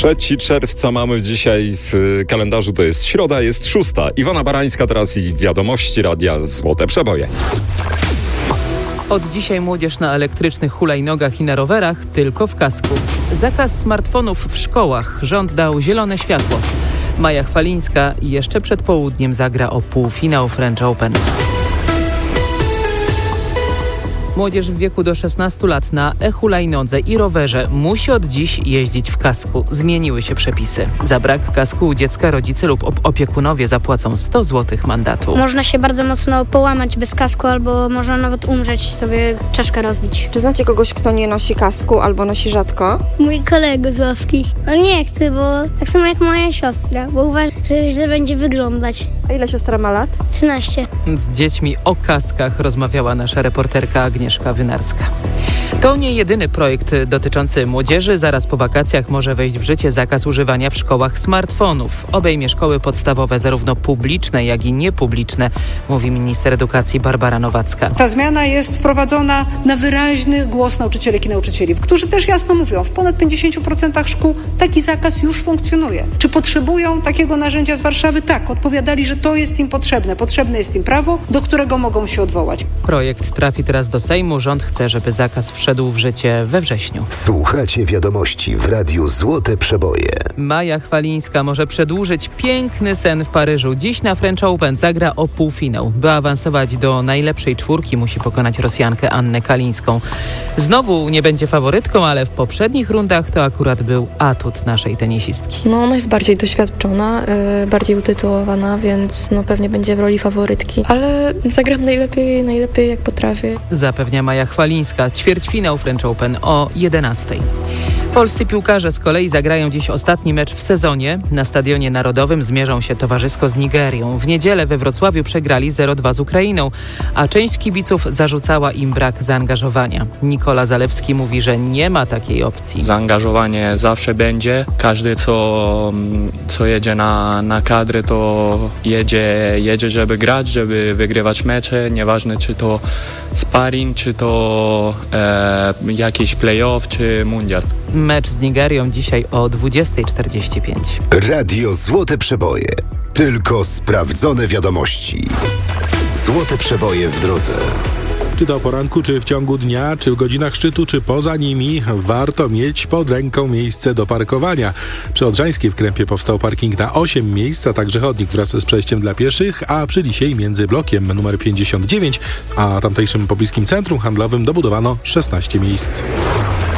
3 czerwca mamy dzisiaj w kalendarzu, to jest środa, jest 6. Iwona Barańska teraz i wiadomości Radia Złote Przeboje. Od dzisiaj młodzież na elektrycznych hulajnogach i na rowerach tylko w kasku. Zakaz smartfonów w szkołach. Rząd dał zielone światło. Maja Chwalińska jeszcze przed południem zagra o półfinał French Open. Młodzież w wieku do 16 lat na e-hulajnodze i rowerze musi od dziś jeździć w kasku. Zmieniły się przepisy. Za brak kasku u dziecka rodzice lub opiekunowie zapłacą 100 zł mandatu. Można się bardzo mocno połamać bez kasku albo można nawet umrzeć, sobie czaszkę rozbić. Czy znacie kogoś, kto nie nosi kasku albo nosi rzadko? Mój kolega z ławki. On nie chce, bo tak samo jak moja siostra, bo uważa, że źle będzie wyglądać. A ile siostra ma lat? 13. Z dziećmi o kaskach rozmawiała nasza reporterka Agnieszka Wynarska. To nie jedyny projekt dotyczący młodzieży. Zaraz po wakacjach może wejść w życie zakaz używania w szkołach smartfonów. Obejmie szkoły podstawowe zarówno publiczne, jak i niepubliczne, mówi minister edukacji Barbara Nowacka. Ta zmiana jest wprowadzona na wyraźny głos nauczycielek i nauczycieli, którzy też jasno mówią, w ponad 50% szkół taki zakaz już funkcjonuje. Czy potrzebują takiego narzędzia z Warszawy? Tak, odpowiadali, że to jest im potrzebne. Potrzebne jest im prawo, do którego mogą się odwołać. Projekt trafi teraz do Sejmu. Rząd chce, żeby zakaz wszedł w życie we wrześniu. Słuchacie wiadomości w Radiu Złote Przeboje. Maja Chwalińska może przedłużyć piękny sen w Paryżu. Dziś na French Open zagra o półfinał. By awansować do najlepszej czwórki, musi pokonać Rosjankę Annę Kalińską. Znowu nie będzie faworytką, ale w poprzednich rundach to akurat był atut naszej tenisistki. Ona jest bardziej doświadczona, bardziej utytułowana, więc pewnie będzie w roli faworytki. Ale zagram najlepiej jak potrafię. Zapewnia Maja Chwalińska. Ćwierćfinał French Open o 11:00. Polscy piłkarze z kolei zagrają dziś ostatni mecz w sezonie. Na Stadionie Narodowym zmierzą się towarzysko z Nigerią. W niedzielę we Wrocławiu przegrali 0-2 z Ukrainą, a część kibiców zarzucała im brak zaangażowania. Nikola Zalewski mówi, że nie ma takiej opcji. Zaangażowanie zawsze będzie. Każdy, co jedzie na kadrę, to jedzie, żeby grać, żeby wygrywać mecze. Nieważne, czy to sparring, czy to jakiś play-off, czy mundial. Mecz z Nigerią dzisiaj o 20:45. Radio Złote Przeboje. Tylko sprawdzone wiadomości. Złote Przeboje w drodze. Czy to o poranku, czy w ciągu dnia, czy w godzinach szczytu, czy poza nimi, warto mieć pod ręką miejsce do parkowania. Przy Odrzańskiej w Krępie powstał parking na 8 miejsc, a także chodnik wraz z przejściem dla pieszych, a przy Lisiej między blokiem numer 59 a tamtejszym pobliskim centrum handlowym dobudowano 16 miejsc.